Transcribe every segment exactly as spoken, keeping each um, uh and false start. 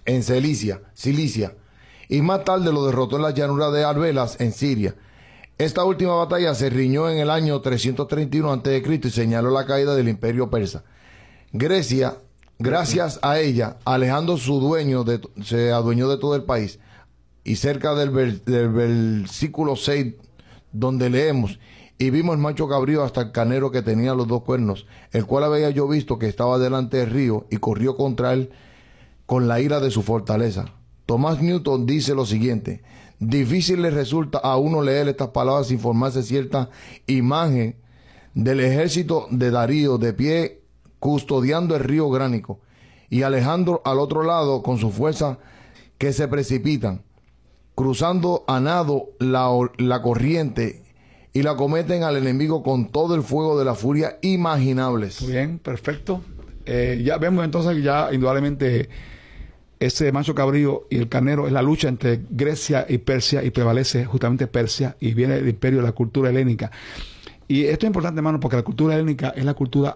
en Cilicia, Cilicia, y más tarde lo derrotó en la llanura de Arbelas, en Siria. Esta última batalla se riñó en el año trescientos treinta y uno antes de Cristo y señaló la caída del imperio persa. Grecia, gracias a ella, Alejandro su dueño de, se adueñó de todo el país. Y cerca del, ver, del versículo seis, donde leemos, y vimos el macho cabrío hasta el carnero que tenía los dos cuernos, el cual había yo visto que estaba delante del río, y corrió contra él con la ira de su fortaleza. Tomás Newton dice lo siguiente: difícil le resulta a uno leer estas palabras sin formarse cierta imagen del ejército de Darío de pie custodiando el río Gránico, y Alejandro al otro lado con su fuerza que se precipitan, cruzando a nado la, la corriente, y la cometen al enemigo con todo el fuego de la furia imaginables. Muy bien, perfecto. Eh, ya vemos entonces que ya indudablemente ese macho cabrío y el carnero es la lucha entre Grecia y Persia, y prevalece justamente Persia, y viene el imperio de la cultura helénica. Y esto es importante, hermano, porque la cultura helénica es la cultura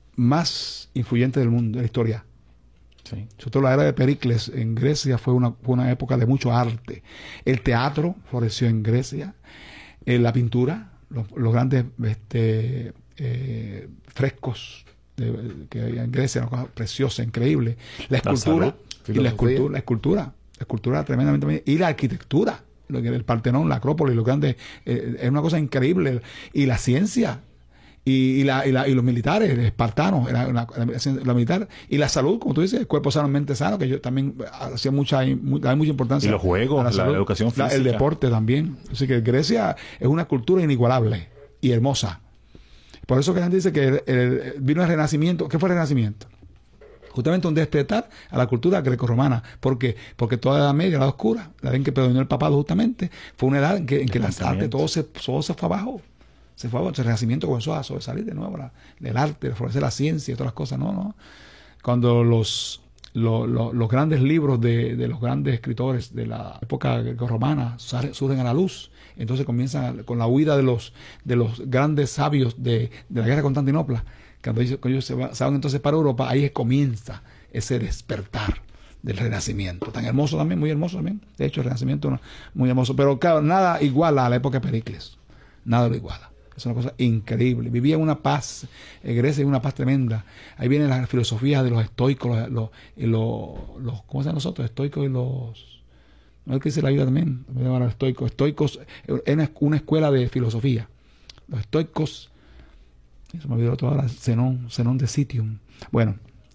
más influyente del mundo, de la historia. Sí. Sobre todo la era de Pericles en Grecia fue una, fue una época de mucho arte. El teatro floreció en Grecia, eh, la pintura, los, los grandes este, eh, frescos de, que había en Grecia, una cosa preciosa, increíble. La escultura, la y la escultura, la escultura, la escultura tremendamente, y la arquitectura, lo que el Partenón, la Acrópolis, los grandes, eh, es una cosa increíble. Y la ciencia. Y, y, la, y, la, y los militares, los espartanos, la, la, la, la militar, y la salud, como tú dices, el cuerpo sano, mente sano, que yo también hacía mucha, muy, da mucha importancia. Y los juegos, la, salud, la educación física. La, el deporte también. Así que Grecia es una cultura inigualable y hermosa. Por eso que la gente dice que el, el, vino el Renacimiento. ¿Qué fue el Renacimiento? Justamente un despertar a la cultura grecorromana. ¿Por qué? Porque toda la Edad Media, la Edad Oscura, la edad en que predominó el papado justamente, fue una edad en que, en que las artes, todo se, todo se fue abajo. Se fue abajo, el Renacimiento comenzó a sobresalir de nuevo, la, el arte, florecer la ciencia y todas las cosas. No, no. Cuando los, lo, lo, los grandes libros de, de los grandes escritores de la época grecorromana surgen a la luz, entonces comienzan a, con la huida de los, de los grandes sabios de, de la guerra con Constantinopla. Cuando ellos, cuando ellos se, va, se van entonces para Europa, ahí comienza ese despertar del Renacimiento. Tan hermoso también, muy hermoso también. De hecho, el Renacimiento no, muy hermoso. Pero claro, nada iguala a la época de Pericles. Nada lo iguala. Es una cosa increíble. Vivía en una paz, en Grecia, en una paz tremenda. Ahí vienen las filosofías de los estoicos, los, los, los, los ¿cómo se llaman nosotros? Estoicos y los... ¿No es que dice la vida también? Me llaman los estoicos. Estoicos es una escuela de filosofía. Los estoicos, eso me olvidó toda la Zenón, Zenón de Citium. Bueno,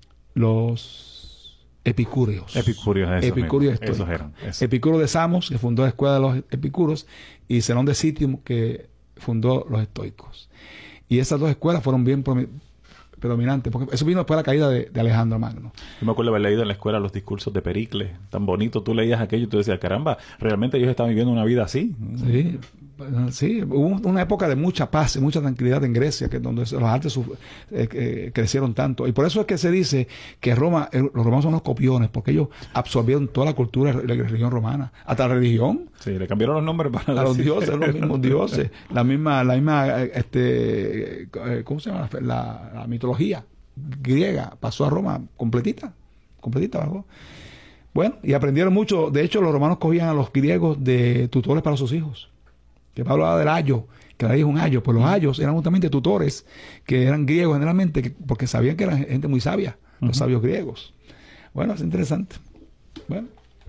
los epicúreos. Epicúreos, eso epicúreos mismo. Esos eran. Eso. Epicuro de Samos, que fundó la escuela de los epicuros, y Zenón de Citium, que fundó los estoicos. Y esas dos escuelas fueron bien predominantes, porque eso vino después de la caída de, de Alejandro Magno. Yo me acuerdo haber leído en la escuela los discursos de Pericles, tan bonito, tú leías aquello y tú decías, caramba, realmente ellos estaban viviendo una vida así. Sí, sí, hubo una época de mucha paz y mucha tranquilidad en Grecia, que donde los artes eh, eh, crecieron tanto. Y por eso es que se dice que Roma, eh, los romanos son los copiones, porque ellos absorbieron toda la cultura y la religión romana, hasta la religión. Sí, le cambiaron los nombres para a los dioses, los mismos dioses, la misma, la misma, este, ¿cómo se llama? La, la mitología griega pasó a Roma completita, completita, ¿verdad? Bueno, y aprendieron mucho. De hecho, los romanos cogían a los griegos de tutores para sus hijos. Que Pablo hablaba del ayo, que la ley es un ayo, pues los ayos eran justamente tutores, que eran griegos generalmente, que, porque sabían que eran gente muy sabia, los uh-huh. sabios griegos. Bueno, es interesante. Bueno,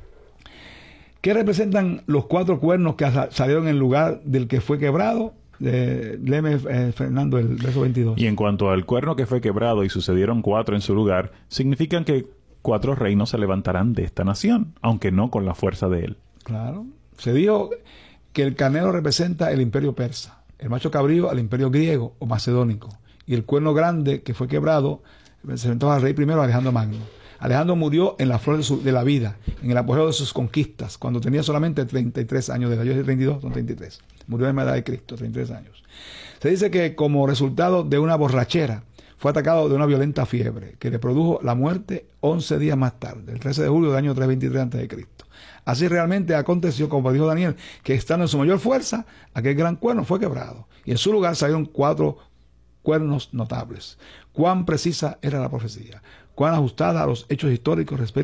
¿qué representan los cuatro cuernos que salieron en lugar del que fue quebrado? Eh, léeme, eh, Fernando, el verso veintidós. Y en cuanto al cuerno que fue quebrado y sucedieron cuatro en su lugar, significan que cuatro reinos se levantarán de esta nación, aunque no con la fuerza de él. Claro. Se dijo que el carnero representa el imperio persa, el macho cabrío al imperio griego o macedónico, y el cuerno grande que fue quebrado representó al rey primero, Alejandro Magno. Alejandro murió en la flor de, su, de la vida, en el apogeo de sus conquistas, cuando tenía solamente treinta y tres años de edad. Yo soy treinta y dos, son treinta y tres. Murió en la edad de Cristo, treinta y tres años. Se dice que como resultado de una borrachera, fue atacado de una violenta fiebre, que le produjo la muerte once días más tarde, el trece de julio del año trescientos veintitrés antes de Cristo. Así realmente aconteció, como dijo Daniel, que estando en su mayor fuerza, aquel gran cuerno fue quebrado. Y en su lugar salieron cuatro cuernos notables. Cuán precisa era la profecía, cuán ajustada a los hechos históricos respecto